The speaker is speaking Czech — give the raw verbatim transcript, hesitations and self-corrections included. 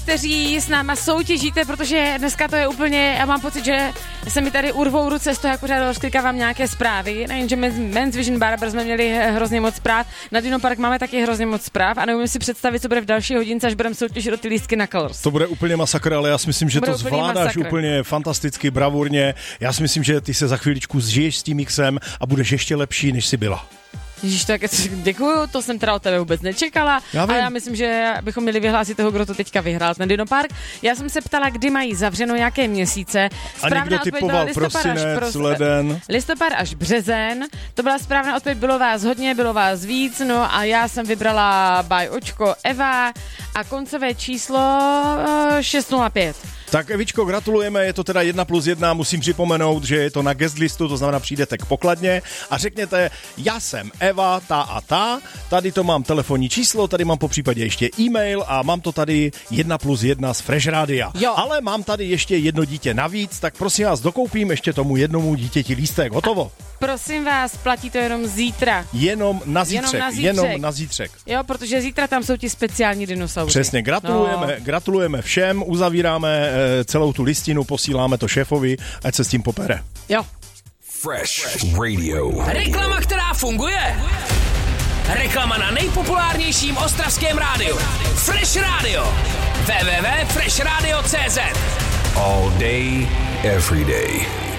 kteří s náma soutěžíte, protože dneska to je úplně, já mám pocit, že se mi tady urvou ruce z toho, jak pořád rozklikávám nějaké zprávy. Nejenže Men's Vision Barber jsme měli hrozně moc zpráv, na Dino Park máme taky hrozně moc zpráv a neumím si představit, co bude v další hodince, až budeme soutěžit o ty lístky na Colors. To bude úplně masakr, ale já si myslím, že to to zvládáš masakr. Úplně fantasticky, bravurně. Já si myslím, že ty se za chvíličku zžiješ s tím mixem a budeš ještě lepší, než jsi byla. Ježíš, tak děkuju, to jsem teda od tebe vůbec nečekala. Já a já myslím, že bychom měli vyhlásit toho, kdo to teďka vyhrál, ten Dino Park. Já jsem se ptala, kdy mají zavřeno, jaké měsíce. Správná a někdo typoval prosinec, pros... leden. Listopad až březen. To byla správná odpověď, bylo vás hodně, bylo vás víc, no a já jsem vybrala by očko Eva a koncové číslo šest nula pět. Tak Evičko, gratulujeme, je to teda jedna plus jedna, musím připomenout, že je to na guest listu, to znamená přijdete k pokladně a řekněte, já jsem Eva, ta a ta, tady to mám telefonní číslo, tady mám popřípadě ještě e-mail a mám to tady jedna plus jedna z Fresh Rádia. Jo. Ale mám tady ještě jedno dítě navíc, tak prosím vás, dokoupím ještě tomu jednomu dítěti lístek, hotovo. A prosím vás, platí to jenom zítra. Jenom na zítřek, jenom na zítřek. Jenom na zítřek. Jo, protože zítra tam jsou ti speciální dinosauři. Přesně, gratulujeme, no. gratulujeme všem, uzavíráme celou tu listinu, posíláme to šéfovi, ať se s tím popere. Jo. Fresh Radio. Reklama, která funguje. Reklama na nejpopulárnějším ostravském rádiu. Fresh Radio. w w w tečka fresh radio tečka c z. All day, every day.